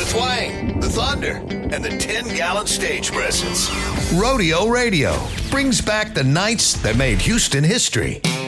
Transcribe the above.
twang, the thunder, and the 10-gallon stage presence. Rodeo Radio brings back the nights that made Houston history.